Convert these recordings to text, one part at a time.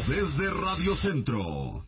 desde Radio Centro.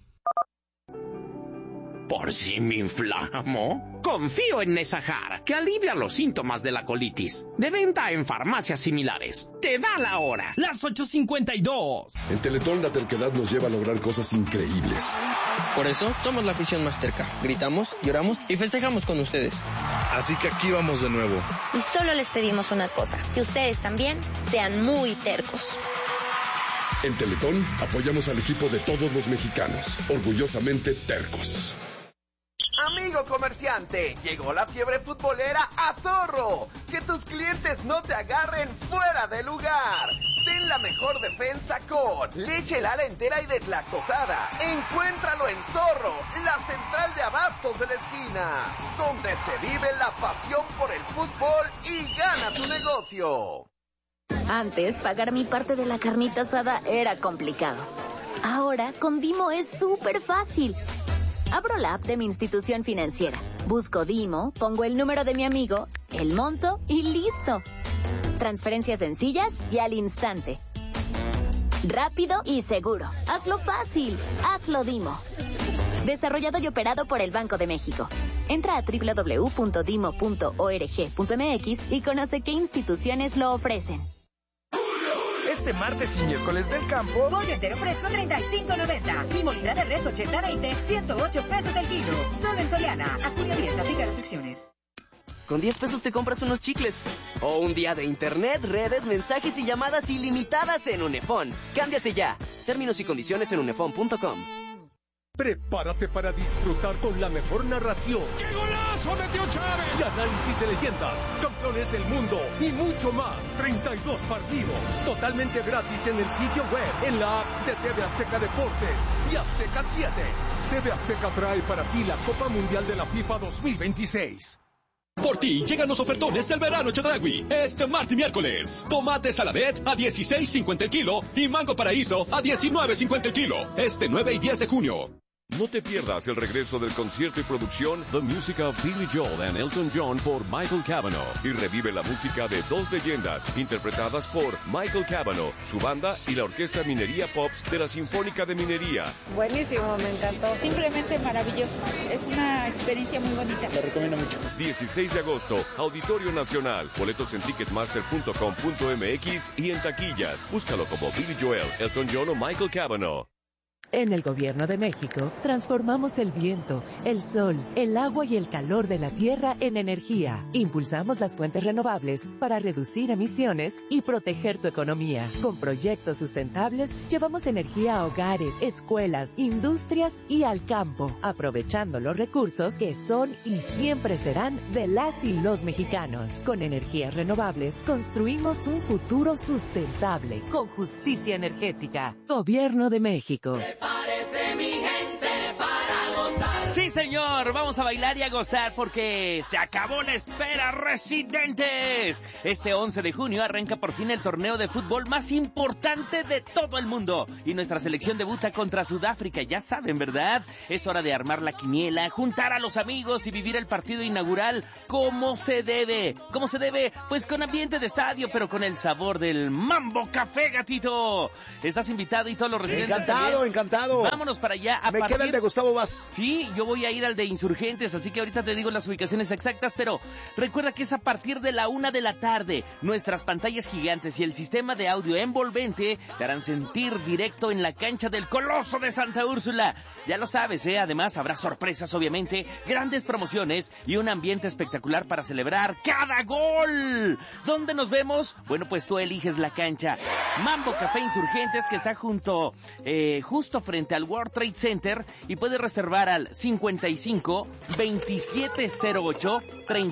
¿Por si me inflamo? Confío en Nesajar, que alivia los síntomas de la colitis. De venta en farmacias similares. Te da la hora. Las 8:52. En Teletón la terquedad nos lleva a lograr cosas increíbles. Por eso somos la afición más terca. Gritamos, lloramos y festejamos con ustedes. Así que aquí vamos de nuevo. Y solo les pedimos una cosa, que ustedes también sean muy tercos. En Teletón apoyamos al equipo de todos los mexicanos, orgullosamente tercos. Amigo comerciante, llegó la fiebre futbolera a Zorro. Que tus clientes no te agarren fuera de lugar. Ten la mejor defensa con leche Lala entera y deslactosada. Encuéntralo en Zorro, la central de abastos de la esquina, donde se vive la pasión por el fútbol y gana tu negocio. Antes, pagar mi parte de la carnita asada era complicado. Ahora, con Dimo es súper fácil. Abro la app de mi institución financiera, busco Dimo, pongo el número de mi amigo, el monto y listo. Transferencias sencillas y al instante. Rápido y seguro. Hazlo fácil. Hazlo Dimo. Desarrollado y operado por el Banco de México. Entra a www.dimo.org.mx y conoce qué instituciones lo ofrecen. Este martes y miércoles del campo, pollo entero fresco $35.90 y molida de res 80-20, $108 el kilo. Solo en Soriana. A junio 10, aplica restricciones. Con 10 pesos te compras unos chicles. O un día de internet, redes, mensajes y llamadas ilimitadas en Unefón. Cámbiate ya. Términos y condiciones en unefón.com. Prepárate para disfrutar con la mejor narración. ¡Qué golazo metió Chávez! Y análisis de leyendas, campeones del mundo y mucho más. 32 partidos totalmente gratis en el sitio web, en la app de TV Azteca Deportes y Azteca 7. TV Azteca trae para ti la Copa Mundial de la FIFA 2026. Por ti llegan los ofertones del verano Chedraui. Este martes y miércoles. Tomate Saladet a $16.50 el kilo y mango paraíso a $19.50 el kilo. Este 9 y 10 de junio. No te pierdas el regreso del concierto y producción The Music of Billy Joel and Elton John por Michael Cavanaugh y revive la música de dos leyendas interpretadas por Michael Cavanaugh, su banda y la Orquesta Minería Pops de la Sinfónica de Minería. Buenísimo, me encantó. Simplemente maravilloso. Es una experiencia muy bonita. Te recomiendo mucho. 16 de agosto, Auditorio Nacional. Boletos en ticketmaster.com.mx y en taquillas. Búscalo como Billy Joel, Elton John o Michael Cavanaugh. En el Gobierno de México, transformamos el viento, el sol, el agua y el calor de la tierra en energía. Impulsamos las fuentes renovables para reducir emisiones y proteger tu economía. Con proyectos sustentables, llevamos energía a hogares, escuelas, industrias y al campo, aprovechando los recursos que son y siempre serán de las y los mexicanos. Con energías renovables, construimos un futuro sustentable, con justicia energética. Gobierno de México. Prepárese mi gente para gozar. Sí, señor, vamos a bailar y a gozar porque se acabó la espera, residentes. Este 11 de junio arranca por fin el torneo de fútbol más importante de todo el mundo. Y nuestra selección debuta contra Sudáfrica, ya saben, ¿verdad? Es hora de armar la quiniela, juntar a los amigos y vivir el partido inaugural como se debe. ¿Cómo se debe? Pues con ambiente de estadio, pero con el sabor del Mambo Café, gatito. Estás invitado y todos los residentes Encantado. Vámonos para allá. Me queda el de Gustavo Vaz. Sí, yo voy a ir al de Insurgentes, así que ahorita te digo las ubicaciones exactas, pero recuerda que es a partir de la 1 de la tarde. Nuestras pantallas gigantes y el sistema de audio envolvente te harán sentir directo en la cancha del Coloso de Santa Úrsula. Ya lo sabes, Además habrá sorpresas, obviamente, grandes promociones y un ambiente espectacular para celebrar cada gol. ¿Dónde nos vemos? Bueno, pues tú eliges la cancha. Mambo Café Insurgentes, que está justo frente al World Trade Center, y puedes reservar al 55 2708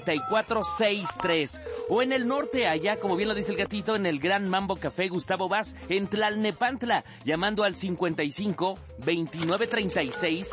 3463. O en el norte, allá, como bien lo dice el gatito, en el Gran Mambo Café Gustavo Vaz, en Tlalnepantla, llamando al 55 2936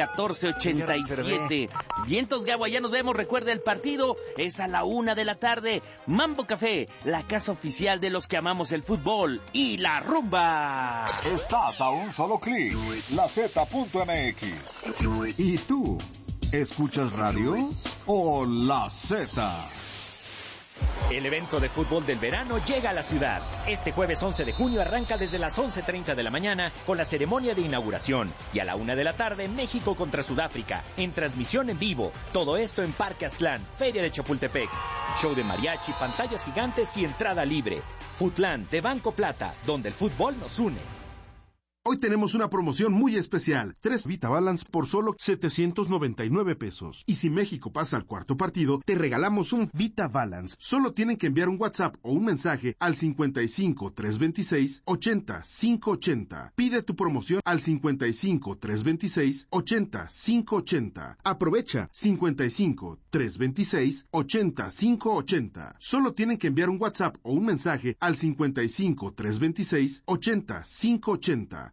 1487. Vientos, Gabo, allá nos vemos. Recuerda, el partido es a la 1 de la tarde. Mambo Café, la casa oficial de los que amamos el fútbol y la rumba. Estás a un solo clic, LaZ.mx. ¿Y tú? ¿Escuchas radio o La Z? El evento de fútbol del verano llega a la ciudad. Este jueves 11 de junio arranca desde las 11:30 de la mañana con la ceremonia de inauguración. Y a la 1 de la tarde, México contra Sudáfrica, en transmisión en vivo. Todo esto en Parque Aztlán, Feria de Chapultepec. Show de mariachi, pantallas gigantes y entrada libre. Footland de Banco Plata, donde el fútbol nos une. Hoy tenemos una promoción muy especial. 3 VitaBalance por solo 799 pesos. Y si México pasa al cuarto partido, te regalamos un VitaBalance. Solo tienen que enviar un WhatsApp o un mensaje al 55 326 80 580. Pide tu promoción al 55 326 80 580. Aprovecha 55 326 80 580. Solo tienen que enviar un WhatsApp o un mensaje al 55 326 80 580.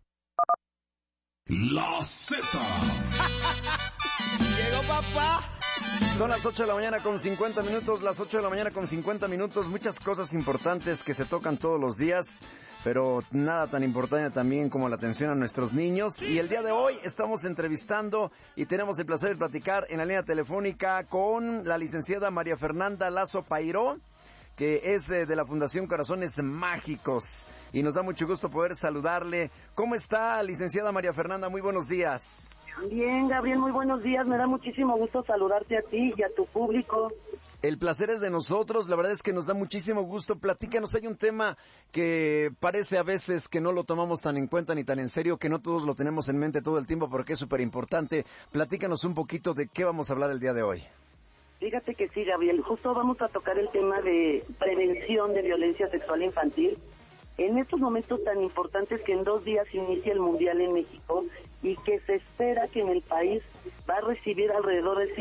La Z. Llegó papá. Son las 8 de la mañana con 50 minutos, las 8 de la mañana con 50 minutos, muchas cosas importantes que se tocan todos los días, pero nada tan importante también como la atención a nuestros niños. Y el día de hoy estamos entrevistando y tenemos el placer de platicar en la línea telefónica con la licenciada María Fernanda Lazo Pairó, que es de la Fundación Corazones Mágicos, y nos da mucho gusto poder saludarle. ¿Cómo está, licenciada María Fernanda? Muy buenos días. Bien, Gabriel, muy buenos días. Me da muchísimo gusto saludarte a ti y a tu público. El placer es de nosotros, la verdad es que nos da muchísimo gusto. Platícanos, hay un tema que parece a veces que no lo tomamos tan en cuenta ni tan en serio, que no todos lo tenemos en mente todo el tiempo porque es súper importante. Platícanos un poquito de qué vamos a hablar el día de hoy. Fíjate que sí, Gabriel, justo vamos a tocar el tema de prevención de violencia sexual infantil. En estos momentos tan importantes que en 2 días inicia el Mundial en México y que se espera que en el país va a recibir alrededor de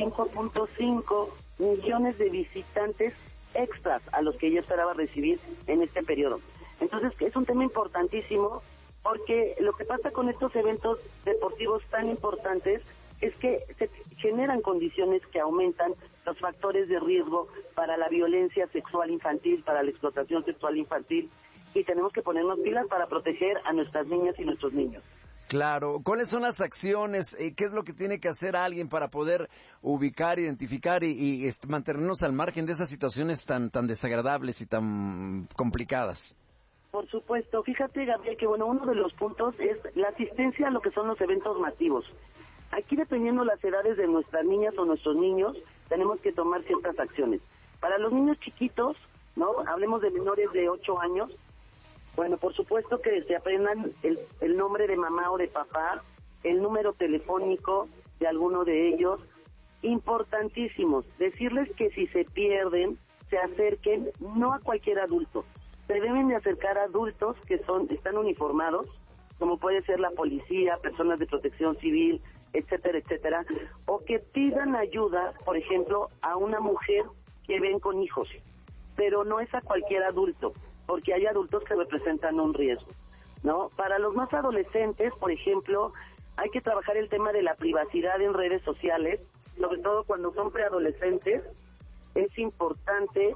5.5 millones de visitantes extras a los que ya esperaba recibir en este periodo. Entonces es un tema importantísimo porque lo que pasa con estos eventos deportivos tan importantes es que se generan condiciones que aumentan los factores de riesgo para la violencia sexual infantil, para la explotación sexual infantil, y tenemos que ponernos pilas para proteger a nuestras niñas y nuestros niños. Claro. ¿Cuáles son las acciones? ¿Qué es lo que tiene que hacer alguien para poder ubicar, identificar y mantenernos al margen de esas situaciones tan desagradables y tan complicadas? Por supuesto. Fíjate, Gabriel, que uno de los puntos es la asistencia a lo que son los eventos masivos. Aquí, dependiendo las edades de nuestras niñas o nuestros niños, tenemos que tomar ciertas acciones. Para los niños chiquitos, ¿no? Hablemos de menores de 8 años. Bueno, por supuesto que se aprendan el nombre de mamá o de papá, el número telefónico de alguno de ellos. Importantísimos, decirles que si se pierden, se acerquen no a cualquier adulto. Se deben de acercar a adultos que están uniformados, como puede ser la policía, personas de protección civil, etcétera, etcétera, o que pidan ayuda, por ejemplo, a una mujer que ven con hijos, pero no es a cualquier adulto, porque hay adultos que representan un riesgo, ¿no? Para los más adolescentes, por ejemplo, hay que trabajar el tema de la privacidad en redes sociales, sobre todo cuando son preadolescentes. Es importante,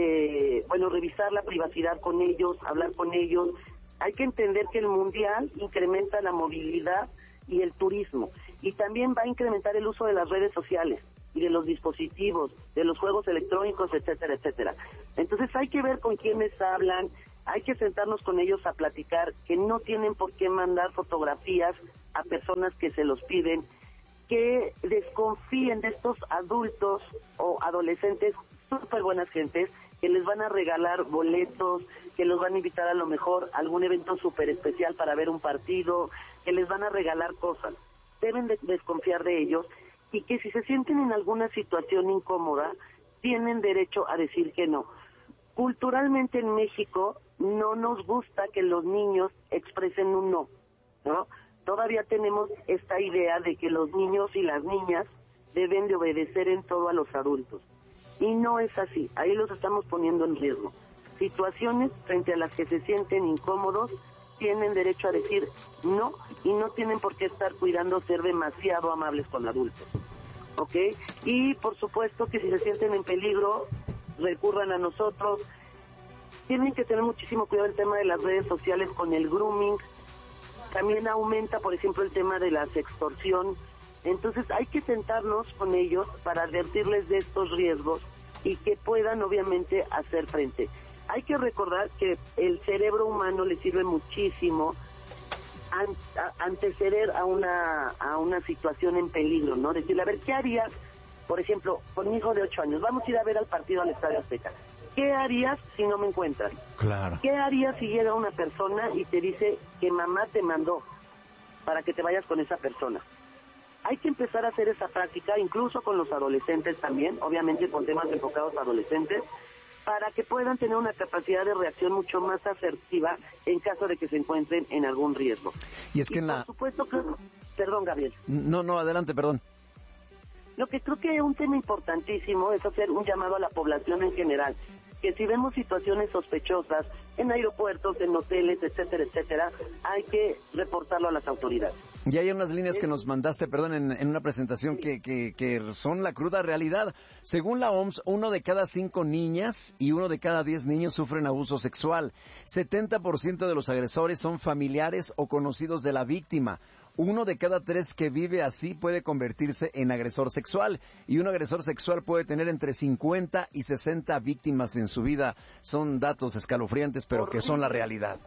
revisar la privacidad con ellos, hablar con ellos. Hay que entender que el Mundial incrementa la movilidad y el turismo, y también va a incrementar el uso de las redes sociales y de los dispositivos, de los juegos electrónicos, etcétera, etcétera. Entonces hay que ver con quiénes hablan, hay que sentarnos con ellos a platicar, que no tienen por qué mandar fotografías a personas que se los piden, que desconfíen de estos adultos o adolescentes súper buenas gentes, que les van a regalar boletos, que los van a invitar a lo mejor a algún evento súper especial para ver un partido, que les van a regalar cosas. Deben de desconfiar de ellos, y que si se sienten en alguna situación incómoda, tienen derecho a decir que no. Culturalmente en México no nos gusta que los niños expresen un no, ¿no? Todavía tenemos esta idea de que los niños y las niñas deben de obedecer en todo a los adultos. Y no es así, ahí los estamos poniendo en riesgo. Situaciones frente a las que se sienten incómodos, tienen derecho a decir no, y no tienen por qué estar cuidando ser demasiado amables con adultos, ¿ok? Y por supuesto que si se sienten en peligro, recurran a nosotros. Tienen que tener muchísimo cuidado el tema de las redes sociales con el grooming. También aumenta, por ejemplo, el tema de la sextorsión. Entonces hay que sentarnos con ellos para advertirles de estos riesgos y que puedan obviamente hacer frente. Hay que recordar que el cerebro humano le sirve muchísimo anteceder a una situación en peligro, ¿no? Decirle, a ver, ¿qué harías? Por ejemplo, con mi hijo de 8 años, vamos a ir a ver al partido al Estadio Azteca. ¿Qué harías si no me encuentras? Claro. ¿Qué harías si llega una persona y te dice que mamá te mandó para que te vayas con esa persona? Hay que empezar a hacer esa práctica, incluso con los adolescentes también, obviamente con temas enfocados a adolescentes, para que puedan tener una capacidad de reacción mucho más asertiva en caso de que se encuentren en algún riesgo. Y es que por supuesto que... Perdón, Gabriel. No, adelante, perdón. Lo que creo que un tema importantísimo es hacer un llamado a la población en general, que si vemos situaciones sospechosas en aeropuertos, en hoteles, etcétera, etcétera, hay que reportarlo a las autoridades. Y hay unas líneas que nos mandaste, perdón, en una presentación que son la cruda realidad. Según la OMS, 1 de cada 5 niñas y 1 de cada 10 niños sufren abuso sexual. 70% de los agresores son familiares o conocidos de la víctima. 1 de cada 3 que vive así puede convertirse en agresor sexual. Y un agresor sexual puede tener entre 50 y 60 víctimas en su vida. Son datos escalofriantes, pero que son la realidad.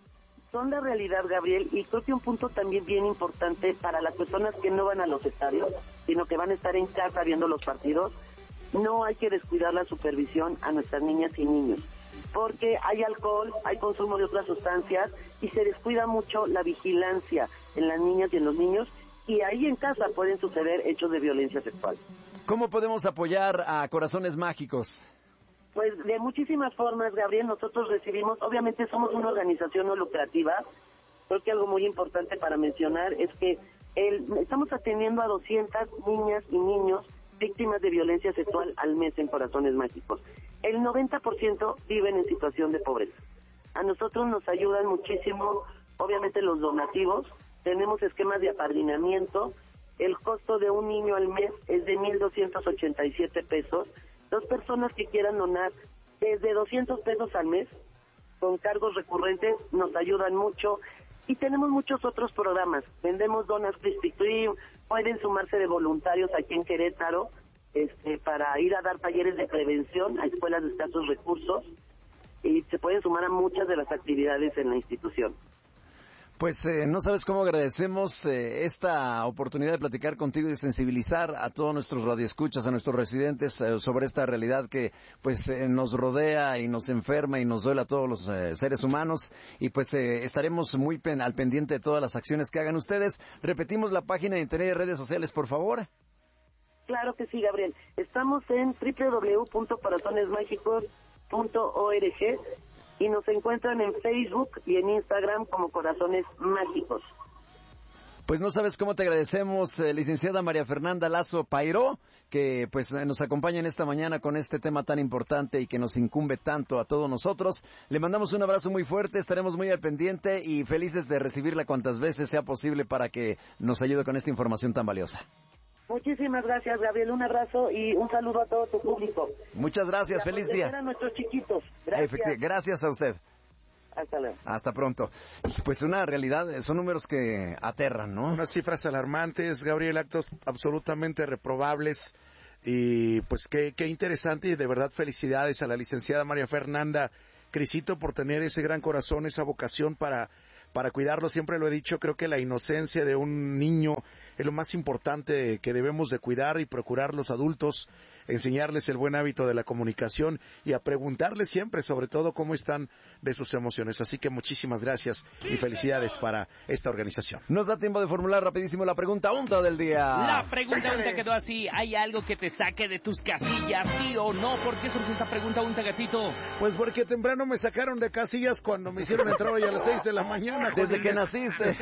Son la realidad, Gabriel, y creo que un punto también bien importante para las personas que no van a los estadios, sino que van a estar en casa viendo los partidos, no hay que descuidar la supervisión a nuestras niñas y niños, porque hay alcohol, hay consumo de otras sustancias y se descuida mucho la vigilancia en las niñas y en los niños, y ahí en casa pueden suceder hechos de violencia sexual. ¿Cómo podemos apoyar a Corazones Mágicos? Pues de muchísimas formas, Gabriel. Nosotros recibimos, obviamente somos una organización no lucrativa. Creo que algo muy importante para mencionar es que estamos atendiendo a 200 niñas y niños víctimas de violencia sexual al mes en Corazones Mágicos. El 90% viven en situación de pobreza. A nosotros nos ayudan muchísimo, obviamente, los donativos. Tenemos esquemas de apadrinamiento. El costo de un niño al mes es de 1,287 pesos. 2 personas que quieran donar desde 200 pesos al mes, con cargos recurrentes, nos ayudan mucho. Y tenemos muchos otros programas. Vendemos donas Krispy Kreme, pueden sumarse de voluntarios aquí en Querétaro, para ir a dar talleres de prevención a escuelas de escasos recursos, y se pueden sumar a muchas de las actividades en la institución. Pues no sabes cómo agradecemos esta oportunidad de platicar contigo y de sensibilizar a todos nuestros radioescuchas, a nuestros residentes sobre esta realidad que pues nos rodea y nos enferma y nos duele a todos los seres humanos, y pues estaremos muy al pendiente de todas las acciones que hagan ustedes. Repetimos la página de internet y redes sociales, por favor. Claro que sí, Gabriel. Estamos en www.corazonesmágicos.org y nos encuentran en Facebook y en Instagram como Corazones Mágicos. Pues no sabes cómo te agradecemos, licenciada María Fernanda Lazo Pairó, que pues nos acompaña en esta mañana con este tema tan importante y que nos incumbe tanto a todos nosotros. Le mandamos un abrazo muy fuerte, estaremos muy al pendiente y felices de recibirla cuantas veces sea posible para que nos ayude con esta información tan valiosa. Muchísimas gracias, Gabriel. Un abrazo y un saludo a todo tu público. Muchas gracias. Feliz día. A nuestros chiquitos. Gracias. Gracias a usted. Hasta luego. Hasta pronto. Pues una realidad, son números que aterran, ¿no? Unas cifras alarmantes, Gabriel, actos absolutamente reprobables. Y pues qué interesante, y de verdad felicidades a la licenciada María Fernanda Crisito por tener ese gran corazón, esa vocación para cuidarlo. Siempre lo he dicho, creo que la inocencia de un niño es lo más importante que debemos de cuidar y procurar los adultos, enseñarles el buen hábito de la comunicación y a preguntarles siempre, sobre todo, cómo están de sus emociones. Así que muchísimas gracias y felicidades para esta organización. Nos da tiempo de formular rapidísimo la pregunta UNTA del día. La pregunta UNTA quedó así: ¿hay algo que te saque de tus casillas, sí o no? ¿Por qué surgió esta pregunta UNTA, gatito? Pues porque temprano me sacaron de casillas cuando me hicieron entrar hoy a las 6 de la mañana. Desde que naciste.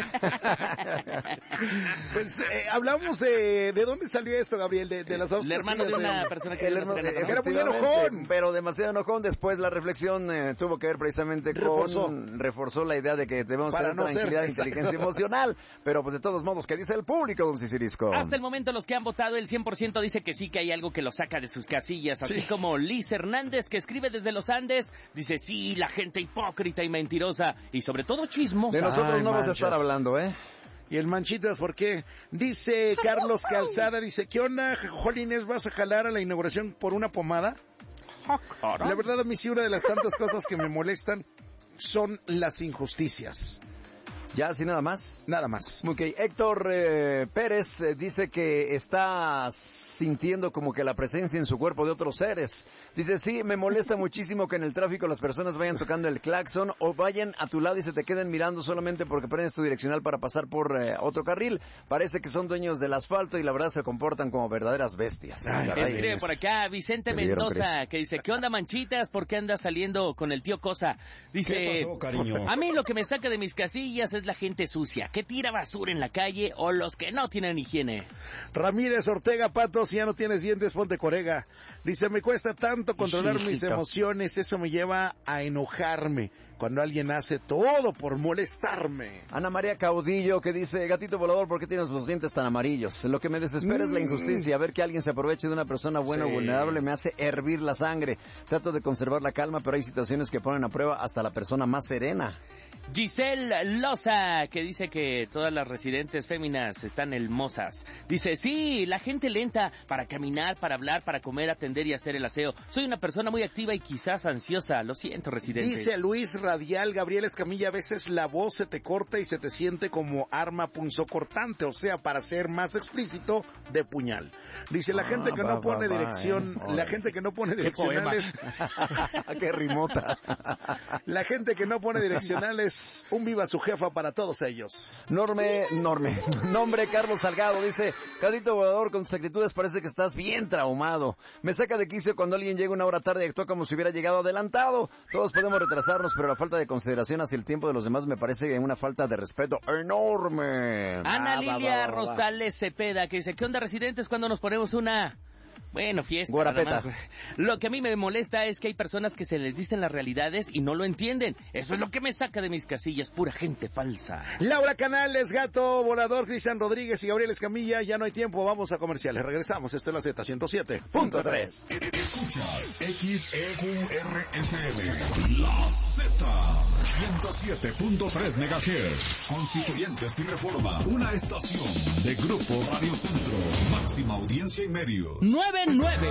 Pues hablamos de dónde salió esto, Gabriel, de las dos. El hermano de una persona que era muy enojón. Pero demasiado enojón. Después la reflexión tuvo que ver precisamente reforzó la idea de que debemos tener tranquilidad e inteligencia emocional. Pero pues de todos modos, ¿qué dice el público, don Cicirisco? Hasta el momento los que han votado, el 100% dice que sí, que hay algo que lo saca de sus casillas. Así como Liz Hernández, que escribe desde los Andes, dice: sí, la gente hipócrita y mentirosa y sobre todo chismosa. De nosotros no vas a estar hablando, ¿eh? Y el Manchitas, ¿por qué? Dice Carlos Calzada, dice: ¿qué onda, Jolines? ¿Vas a jalar a la inauguración por una pomada? La verdad, a mí sí, una de las tantas cosas que me molestan son las injusticias. ¿Ya así nada más? Nada más. Ok, Héctor Pérez dice que está sintiendo como que la presencia en su cuerpo de otros seres. Dice, sí, me molesta muchísimo que en el tráfico las personas vayan tocando el claxon o vayan a tu lado y se te queden mirando solamente porque prendes tu direccional para pasar por otro carril. Parece que son dueños del asfalto y la verdad se comportan como verdaderas bestias. Escribe por acá Vicente Mendoza, que dice, ¿qué onda, manchitas? ¿Por qué andas saliendo con el tío Cosa? Dice, ¿Qué pasó, cariño? A mí lo que me saca de mis casillas es la gente sucia, que tira basura en la calle o los que no tienen higiene. Ramírez Ortega, Pato, si ya no tienes dientes, ponte corega. Dice, me cuesta tanto controlar mis emociones, eso me lleva a enojarme cuando alguien hace todo por molestarme. Ana María Caudillo, que dice, gatito volador, ¿por qué tienes los dientes tan amarillos? Lo que me desespera es la injusticia. Ver que alguien se aproveche de una persona buena o vulnerable me hace hervir la sangre. Trato de conservar la calma, pero hay situaciones que ponen a prueba hasta la persona más serena. Giselle Loza, que dice que todas las residentes féminas están hermosas. Dice, sí, la gente lenta para caminar, para hablar, para comer, atender y hacer el aseo. Soy una persona muy activa y quizás ansiosa. Lo siento, residentes. Dice Luis Radial, Gabriel Escamilla, a veces la voz se te corta y se te siente como arma punzocortante, o sea, para ser más explícito, de puñal. Dice, la gente que no pone dirección, la gente que no pone direccionales... ¡Qué rimota! La gente que no pone direccionales, un viva su jefa para todos ellos. Nombre Carlos Salgado, dice, gatito volador, con tus actitudes parece que estás bien traumado. Me saca de quicio cuando alguien llega una hora tarde y actúa como si hubiera llegado adelantado. Todos podemos retrasarnos, pero la falta de consideración hacia el tiempo de los demás me parece una falta de respeto enorme. Ana Lilia Rosales Cepeda, que dice, ¿qué onda, residentes, cuando nos ponemos una... Bueno, fiesta. Guarapeta. Lo que a mí me molesta es que hay personas que se les dicen las realidades y no lo entienden. Eso es lo que me saca de mis casillas, pura gente falsa. Laura Canales, Gato Volador, Cristian Rodríguez y Gabriel Escamilla, ya no hay tiempo, vamos a comerciales. Regresamos, esto es la Z107.3. Escuchas XEQRFM, la Z, 107.3 MHz, Constituyentes y Reforma, una estación de Grupo Radio Centro, máxima audiencia y medios. 99.